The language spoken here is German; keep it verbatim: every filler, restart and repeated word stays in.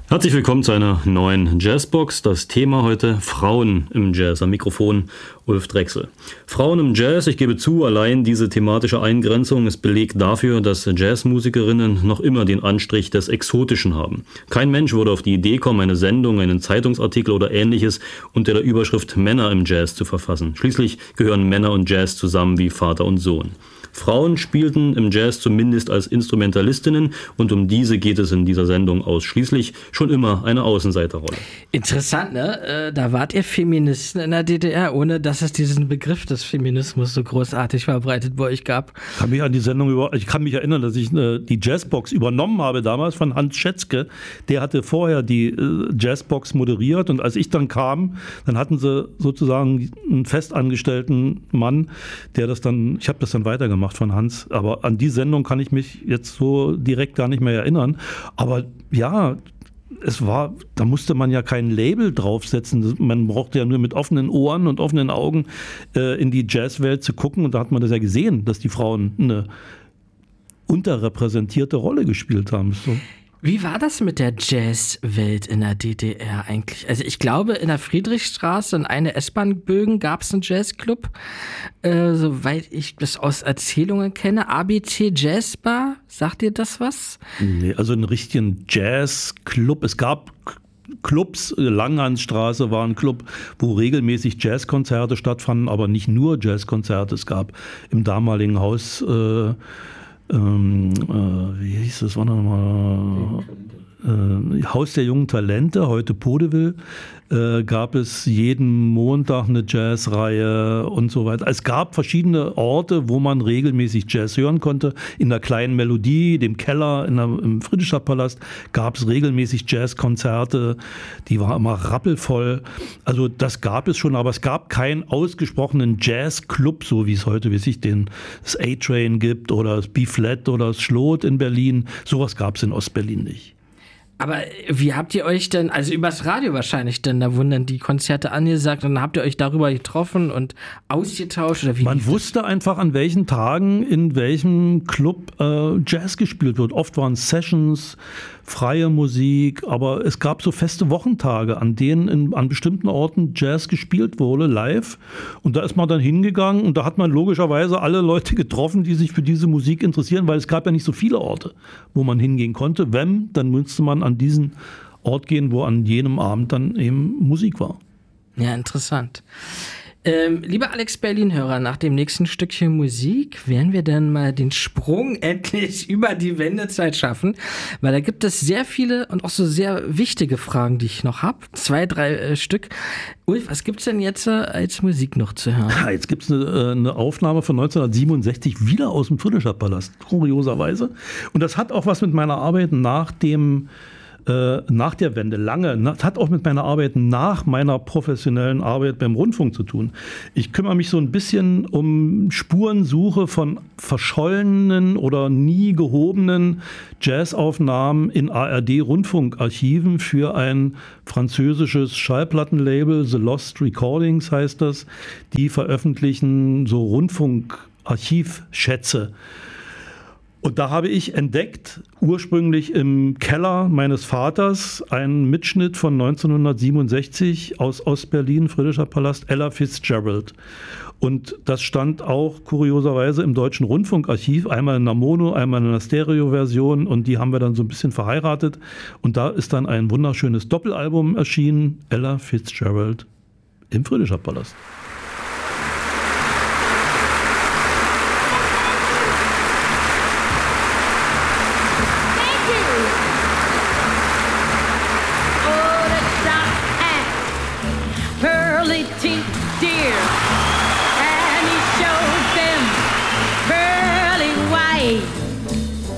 Herzlich willkommen zu einer neuen Jazzbox. Das Thema heute Frauen im Jazz. Am Mikrofon Ulf Drechsel. Frauen im Jazz, ich gebe zu, allein diese thematische Eingrenzung ist Beleg dafür, dass Jazzmusikerinnen noch immer den Anstrich des Exotischen haben. Kein Mensch würde auf die Idee kommen, eine Sendung, einen Zeitungsartikel oder ähnliches unter der Überschrift Männer im Jazz zu verfassen. Schließlich gehören Männer und Jazz zusammen wie Vater und Sohn. Frauen spielten im Jazz zumindest als Instrumentalistinnen und um diese geht es in dieser Sendung ausschließlich, schon immer eine Außenseiterrolle. Interessant, ne? Äh, da wart ihr Feministen in der D D R, ohne dass es diesen Begriff des Feminismus so großartig verbreitet bei euch gab. Ich kann mich an die Sendung über, ich kann mich erinnern, dass ich äh, die Jazzbox übernommen habe damals von Hans Schätzke. Der hatte vorher die äh, Jazzbox moderiert und als ich dann kam, dann hatten sie sozusagen einen festangestellten Mann, der das dann, ich habe das dann weitergemacht von Hans, aber an die Sendung kann ich mich jetzt so direkt gar nicht mehr erinnern. Aber ja, es war, da musste man ja kein Label draufsetzen. Man brauchte ja nur mit offenen Ohren und offenen Augen äh, in die Jazzwelt zu gucken und da hat man das ja gesehen, dass die Frauen eine unterrepräsentierte Rolle gespielt haben. So. Wie war das mit der Jazzwelt in der D D R eigentlich? Also ich glaube, in der Friedrichstraße in einer S-Bahn-Bögen gab es einen Jazzclub, äh, soweit ich das aus Erzählungen kenne. A B C Jazzbar, sagt dir das was? Nee, also einen richtigen Jazzclub. Es gab Clubs, Langhansstraße war ein Club, wo regelmäßig Jazzkonzerte stattfanden, aber nicht nur Jazzkonzerte. Es gab im damaligen Haus... Äh, Ähm, äh, wie hieß das, war nochmal äh, Haus der jungen Talente, heute Podeville, äh, gab es jeden Montag eine Jazzreihe und so weiter. Es gab verschiedene Orte, wo man regelmäßig Jazz hören konnte. In der kleinen Melodie, dem Keller in der, im Friedrichstadtpalast gab es regelmäßig Jazzkonzerte, die waren immer rappelvoll. Also das gab es schon, aber es gab keinen ausgesprochenen Jazzclub, so wie es heute, wie sich den das A-Train gibt oder das B-Flat oder das Schlot in Berlin. Sowas gab es in Ostberlin nicht. Aber wie habt ihr euch denn, also übers Radio wahrscheinlich denn, da wurden dann die Konzerte angesagt und dann habt ihr euch darüber getroffen und ausgetauscht? Oder wie? Man wusste einfach, an welchen Tagen in welchem Club äh, Jazz gespielt wird. Oft waren es Sessions, freie Musik, aber es gab so feste Wochentage, an denen in, an bestimmten Orten Jazz gespielt wurde, live. Und da ist man dann hingegangen und da hat man logischerweise alle Leute getroffen, die sich für diese Musik interessieren, weil es gab ja nicht so viele Orte, wo man hingehen konnte. Wenn, dann müsste man an diesen Ort gehen, wo an jenem Abend dann eben Musik war. Ja, interessant. Ähm, lieber Alex Berlin-Hörer, nach dem nächsten Stückchen Musik werden wir dann mal den Sprung endlich über die Wendezeit schaffen, weil da gibt es sehr viele und auch so sehr wichtige Fragen, die ich noch habe. Zwei, drei äh, Stück. Ulf, was gibt's denn jetzt äh, als Musik noch zu hören? Ja, jetzt gibt's eine, äh, eine Aufnahme von neunzehnhundertsiebenundsechzig wieder aus dem Friedrichstadtpalast, kurioserweise. Und das hat auch was mit meiner Arbeit nach dem nach der Wende, lange, das hat auch mit meiner Arbeit nach meiner professionellen Arbeit beim Rundfunk zu tun. Ich kümmere mich so ein bisschen um Spurensuche von verschollenen oder nie gehobenen Jazzaufnahmen in A R D-Rundfunkarchiven für ein französisches Schallplattenlabel, The Lost Recordings heißt das. Die veröffentlichen so Rundfunkarchivschätze. Und da habe ich entdeckt, ursprünglich im Keller meines Vaters, einen Mitschnitt von neunzehnhundertsiebenundsechzig aus Ostberlin, Friedrichstadtpalast, Ella Fitzgerald. Und das stand auch kurioserweise im Deutschen Rundfunkarchiv, einmal in einer Mono, einmal in einer Stereo-Version und die haben wir dann so ein bisschen verheiratet. Und da ist dann ein wunderschönes Doppelalbum erschienen, Ella Fitzgerald im Friedrichstadtpalast. Dear, and he shows them pearly white.